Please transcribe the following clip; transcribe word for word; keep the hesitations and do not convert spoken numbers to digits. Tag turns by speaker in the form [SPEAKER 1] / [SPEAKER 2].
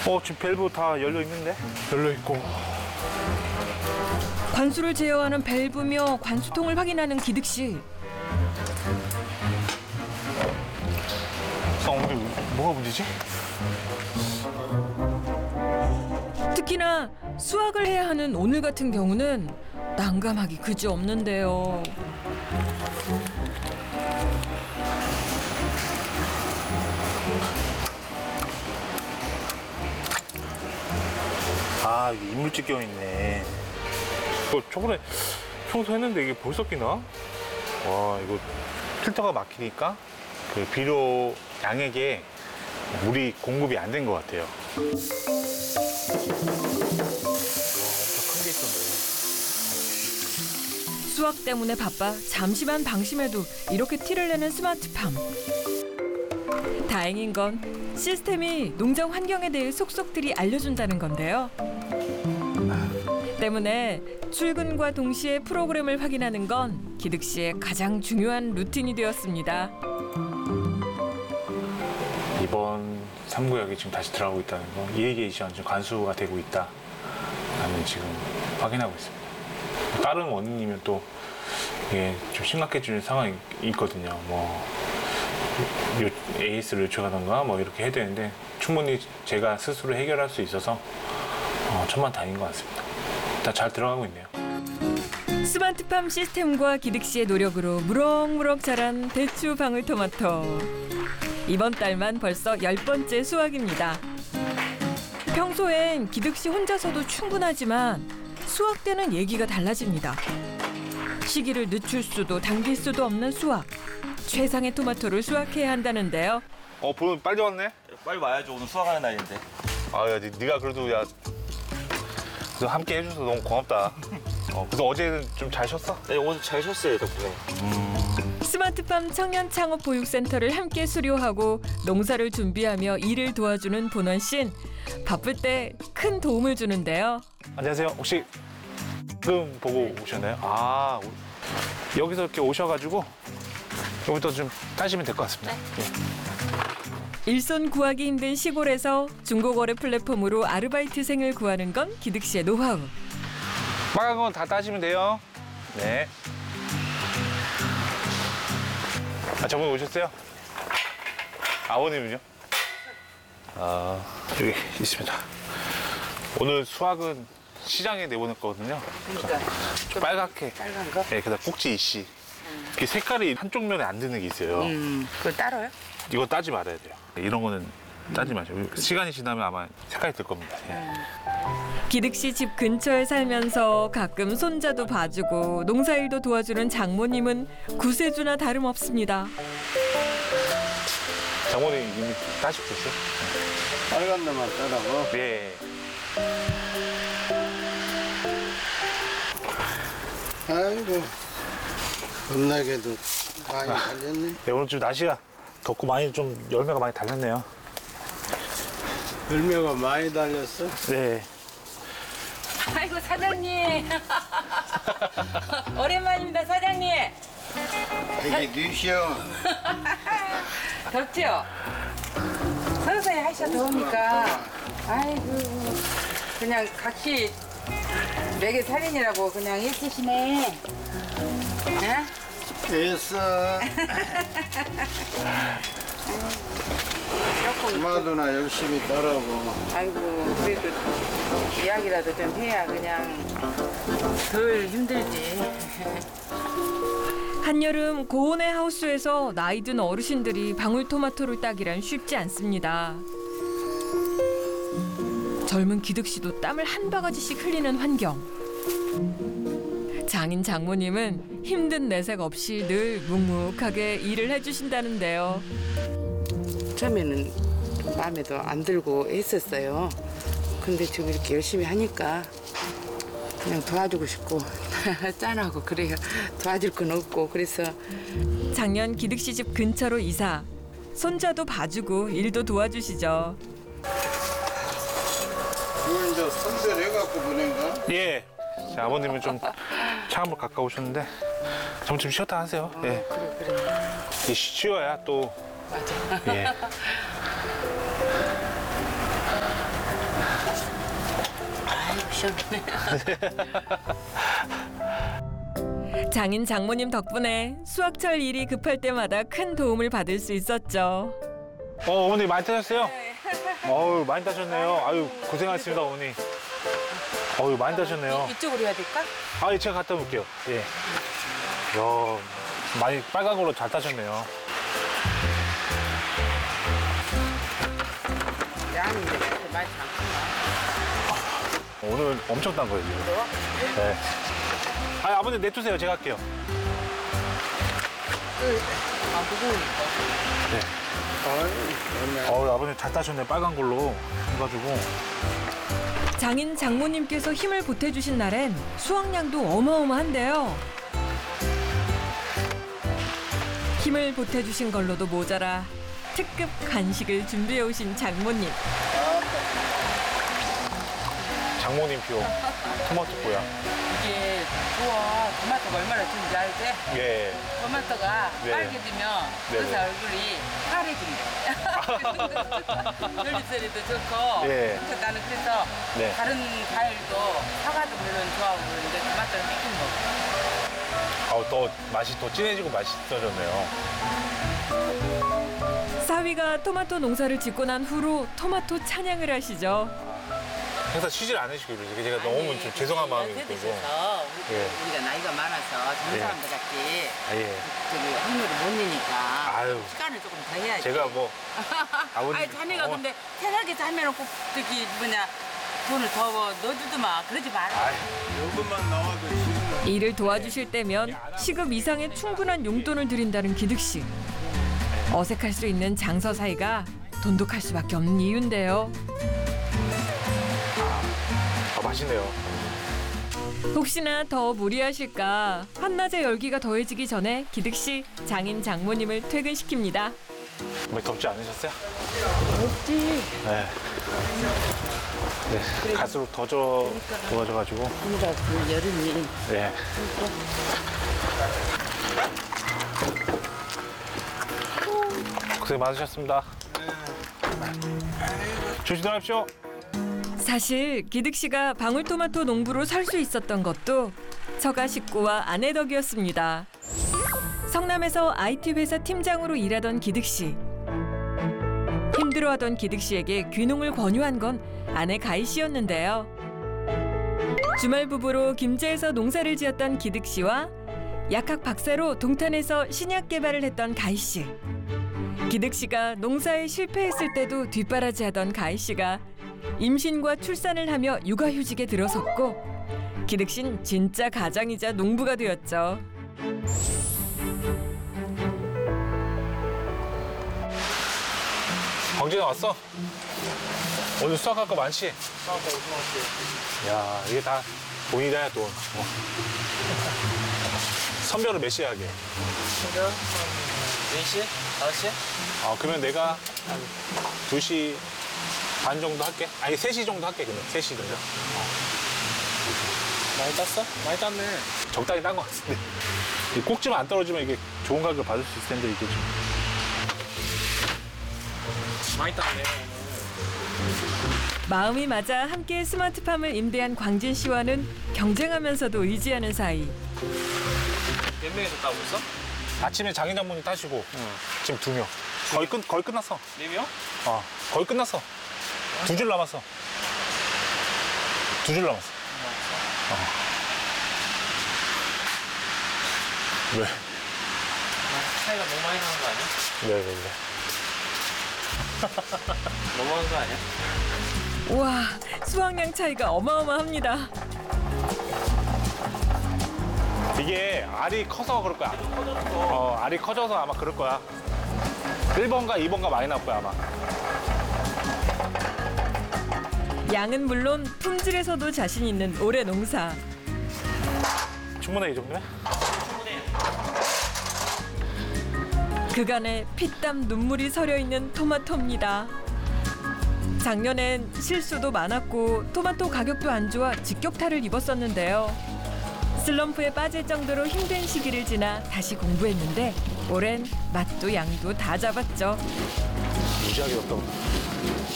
[SPEAKER 1] 어, 지금 밸브 다 열려 있는데? 열려 있고.
[SPEAKER 2] 관수를 제어하는 밸브며 관수통을 확인하는 기득 씨.
[SPEAKER 1] 아, 오늘 뭐가 문제지?
[SPEAKER 2] 특히나 수확을 해야 하는 오늘 같은 경우는 난감하기 그지없는데요.
[SPEAKER 1] 아, 이게 이물질 껴있네. 이거 저번에 청소했는데 이게 벌써 끼나? 와, 이거 필터가 막히니까 그 비료 양에게 물이 공급이 안 된 것 같아요. 와, 엄청 큰 게 있었네.
[SPEAKER 2] 수확 때문에 바빠 잠시만 방심해도 이렇게 티를 내는 스마트팜. 다행인 건 시스템이 농장 환경에 대해 속속들이 알려준다는 건데요. 때문에 출근과 동시에 프로그램을 확인하는 건 기득 씨의 가장 중요한 루틴이 되었습니다.
[SPEAKER 1] 이번 삼 구역이 지금 다시 들어가고 있다는 건 이리게이션 지금 관수가 되고 있다는 지금 확인하고 있습니다. 다른 원인이면 또 이게 좀 심각해지는 상황이 있거든요. 뭐 에이에스를 요청하던가 뭐 이렇게 해야 되는데 충분히 제가 스스로 해결할 수 있어서 어, 천만다행인 것 같습니다. 다 잘 들어가고 있네요.
[SPEAKER 2] 스마트팜 시스템과 기득 씨의 노력으로 무럭무럭 자란 대추 방울토마토. 이번 달만 벌써 열 번째 수확입니다. 평소엔 기득 씨 혼자서도 충분하지만 수확 때는 얘기가 달라집니다. 시기를 늦출 수도 당길 수도 없는 수확. 최상의 토마토를 수확해야 한다는데요.
[SPEAKER 1] 어, 보면 빨리 왔네.
[SPEAKER 3] 빨리 와야죠. 오늘 수확하는 날인데.
[SPEAKER 1] 아, 야, 니, 네가 그래도 야, 너 함께 해줘서 너무 고맙다. 어, 그래서 어제는 좀 잘 쉬었어?
[SPEAKER 3] 네, 오늘 잘 쉬었어요, 덕분에.
[SPEAKER 2] 스마트팜 청년창업보육센터를 함께 수료하고 농사를 준비하며 일을 도와주는 본원 씨는 바쁠 때 큰 도움을 주는데요.
[SPEAKER 1] 안녕하세요. 혹시 지금 보고 오셨나요? 아, 여기서 이렇게 오셔가지고 여기부터 좀 따시면 될 것 같습니다. 네.
[SPEAKER 2] 일손 구하기 힘든 시골에서 중고거래 플랫폼으로 아르바이트생을 구하는 건 기득 씨의 노하우.
[SPEAKER 1] 빨간 건 다 따시면 돼요. 네. 아, 저분 오셨어요? 아버님은요? 아, 여기 있습니다. 오늘 수확은 시장에 내보냈거든요.
[SPEAKER 4] 그러니까
[SPEAKER 1] 좀 빨갛게.
[SPEAKER 4] 빨간 거?
[SPEAKER 1] 네, 그다음 꼭지 이씨. 이 색깔이 한쪽 면에 안 드는 게 있어요.
[SPEAKER 4] 음, 그걸 따로요?
[SPEAKER 1] 이거 따지 말아야 돼요. 이런 거는 따지 마세요. 시간이 지나면 아마 색깔이 들 겁니다. 예.
[SPEAKER 2] 기득 씨 집 근처에 살면서 가끔 손자도 봐주고 농사일도 도와주는 장모님은 구세주나 다름없습니다.
[SPEAKER 1] 장모님 이미 따시고 있어요?
[SPEAKER 5] 빨간 데만 따라고.
[SPEAKER 1] 네.
[SPEAKER 5] 아이고, 겁나게도 많이 달렸네.
[SPEAKER 1] 네, 오늘 좀 날씨가 덥고 많이 좀 열매가 많이 달렸네요.
[SPEAKER 5] 열매가 많이 달렸어.
[SPEAKER 1] 네.
[SPEAKER 4] 아이고 사장님 오랜만입니다 사장님.
[SPEAKER 5] 되게 늦셔.
[SPEAKER 4] 덥죠? 서서히 하셔 더우니까. 아이고 그냥 각기 매개 살인이라고 그냥 일쓰시네. 에?
[SPEAKER 5] 됐어.
[SPEAKER 4] 조금
[SPEAKER 5] 엄마도나 열심히 따라고.
[SPEAKER 4] 아이고 그래도 이야기라도 좀 해야 그냥 덜 힘들지.
[SPEAKER 2] 한여름 고온의 하우스에서 나이 든 어르신들이 방울토마토를 따기란 쉽지 않습니다. 젊은 기득 씨도 땀을 한 바가지씩 흘리는 환경. 장인 장모님은 힘든 내색 없이 늘 묵묵하게 일을 해주신다는데요.
[SPEAKER 4] 처음에는 마음에도 안 들고 했었어요. 근데 지금 이렇게 열심히 하니까 그냥 도와주고 싶고 짠하고 그래요. 도와줄 건 없고 그래서
[SPEAKER 2] 작년 기득 씨 집 근처로 이사. 손자도 봐주고 일도 도와주시죠.
[SPEAKER 5] 이건 저 선별해갖고 보낸가?
[SPEAKER 1] 예. 자, 아버님은 좀 차가물 가까우셨는데 좀, 좀 쉬었다 하세요. 예.
[SPEAKER 4] 그래 그래
[SPEAKER 1] 이 쉬어야 또.
[SPEAKER 4] 맞아.
[SPEAKER 1] 예.
[SPEAKER 4] 시원하네.
[SPEAKER 2] 장인 장모님 덕분에 수확철 일이 급할 때마다 큰 도움을 받을 수 있었죠.
[SPEAKER 1] 어, 어머니 많이 따셨어요? 어우, 많이 따셨네요. 아유, 고생하셨습니다, 어머니. 어유, 많이 따셨네요.
[SPEAKER 4] 이쪽으로 해야 될까?
[SPEAKER 1] 아, 예, 제가 갖다 놓을게요. 예. 이야, 많이 빨간 걸로 잘 따셨네요.
[SPEAKER 4] 양이 이렇게 많이 않구나.
[SPEAKER 1] 오늘 엄청 딴 거예요, 지금. 네. 아, 아버님 내두세요. 제가 할게요.
[SPEAKER 4] 아, 무거우니까.
[SPEAKER 1] 네. 어우, 아버님 잘 따셨네. 빨간 걸로 해가지고.
[SPEAKER 2] 장인 장모님께서 힘을 보태주신 날엔 수확량도 어마어마한데요. 힘을 보태주신 걸로도 모자라 특급 간식을 준비해 오신 장모님.
[SPEAKER 1] 장모님 표. 토마토 꼬야.
[SPEAKER 4] 이게 좋아. 토마토가 얼마나 좋은지 알지?
[SPEAKER 1] 예.
[SPEAKER 4] 토마토가
[SPEAKER 1] 네.
[SPEAKER 4] 빨개지면
[SPEAKER 1] 네네.
[SPEAKER 4] 의사 얼굴이 파래진대. 열리소리도 좋고.
[SPEAKER 1] 예.
[SPEAKER 4] 그래서 나는 그래서
[SPEAKER 1] 네.
[SPEAKER 4] 다른 과일도 사과도 물론 좋아하고 그러는데 토마토는 뺏긴 거.
[SPEAKER 1] 아우, 또 맛이 더 진해지고 맛있어졌네요.
[SPEAKER 2] 사위가 토마토 농사를 짓고 난 후로 토마토 찬양을 하시죠.
[SPEAKER 1] 행사 쉬질 않으시고 그러지. 제가 너무 좀 죄송한 마음이
[SPEAKER 4] 연세
[SPEAKER 1] 들고.
[SPEAKER 4] 드셔서 우리,
[SPEAKER 1] 예.
[SPEAKER 4] 우리가 나이가 많아서 젊은
[SPEAKER 1] 예.
[SPEAKER 4] 사람들 같이
[SPEAKER 1] 아, 예.
[SPEAKER 4] 저기 확률을 못 내니까
[SPEAKER 1] 아유.
[SPEAKER 4] 시간을 조금 더 해야지.
[SPEAKER 1] 제가 뭐 아버님.
[SPEAKER 4] 아니 자네가
[SPEAKER 1] 어.
[SPEAKER 4] 근데 편하게 자매놓고 저기 뭐냐 돈을 더 넣어주더만 그러지 마라.
[SPEAKER 1] 아이,
[SPEAKER 5] 요것만 나와도 지금
[SPEAKER 2] 일을 도와주실 때면 시급 이상의 충분한 용돈을 드린다는 기득 씨. 어색할 수 있는 장서 사이가 돈독할 수밖에 없는 이유인데요.
[SPEAKER 1] 아, 맛있네요.
[SPEAKER 2] 혹시나 더 무리하실까 한낮의 열기가 더해지기 전에 기득 씨 장인 장모님을 퇴근시킵니다.
[SPEAKER 1] 뭐 덥지 않으셨어요?
[SPEAKER 4] 없지.
[SPEAKER 1] 네. 네. 갈수록 더 져, 더워져가지고.
[SPEAKER 4] 우리가 그 여름이
[SPEAKER 1] 네. 고생 많으셨습니다. 조심히 들어가십시오.
[SPEAKER 2] 사실 기득 씨가 방울토마토 농부로 살 수 있었던 것도 처가 식구와 아내 덕이었습니다. 성남에서 아이티 회사 팀장으로 일하던 기득 씨. 힘들어하던 기득 씨에게 귀농을 권유한 건 아내 가희 씨였는데요. 주말 부부로 김제에서 농사를 지었던 기득 씨와 약학 박사로 동탄에서 신약 개발을 했던 가희 씨. 기득 씨가 농사에 실패했을 때도 뒷바라지하던 가희 씨가 임신과 출산을 하며 육아휴직에 들어섰고 기득 씨는 진짜 가장이자 농부가 되었죠.
[SPEAKER 1] 광진에 왔어? 오늘 수학할 거 많지?
[SPEAKER 3] 수학하고 수학하고.
[SPEAKER 1] 야, 이게 다 돈이다, 돈. 어. 선별을 몇 시에 하게?
[SPEAKER 3] 그죠? 네 시? 다섯 시?
[SPEAKER 1] 아, 그러면 내가 한 두 시 반 정도 할게. 아니, 세 시 정도 할게, 그러면. 세 시 정도.
[SPEAKER 3] 많이 땄어? 많이 땄네.
[SPEAKER 1] 적당히 딴 것 같은데. 이 꼭지만 안 떨어지면 이게 좋은 가격을 받을 수 있을 텐데, 이게 좀.
[SPEAKER 3] 많이 땄네.
[SPEAKER 2] 마음이 맞아 함께 스마트팜을 임대한 광진 씨와는 경쟁하면서도 의지하는 사이.
[SPEAKER 3] 몇 명이서 따고 있어?
[SPEAKER 1] 아침에 장인 장모님 따시고, 지금 두 명. 거의 끝, 거의 끝났어.
[SPEAKER 3] 네 명?
[SPEAKER 1] 어, 거의 끝났어. 두 줄 남았어. 두 줄 남았어. 어. 왜?
[SPEAKER 3] 차이가 너무 많이 나는 거 아니야?
[SPEAKER 1] 왜, 왜, 왜?
[SPEAKER 3] 너무한 거 아니야?
[SPEAKER 2] 우와, 수확량 차이가 어마어마합니다.
[SPEAKER 1] 이게 알이 커서 그럴 거야. 어, 알이 커져서 아마 그럴 거야. 일 번과 이 번가 많이 나올 거야, 아마.
[SPEAKER 2] 양은 물론 품질에서도 자신 있는 올해 농사.
[SPEAKER 1] 충분해, 이 정도면?
[SPEAKER 2] 그간의 피땀 눈물이 서려 있는 토마토입니다. 작년엔 실수도 많았고 토마토 가격도 안 좋아 직격탄을 입었었는데요. 슬럼프에 빠질 정도로 힘든 시기를 지나 다시 공부했는데 올해는 맛도 양도 다 잡았죠.
[SPEAKER 1] 무지하게 덥다고.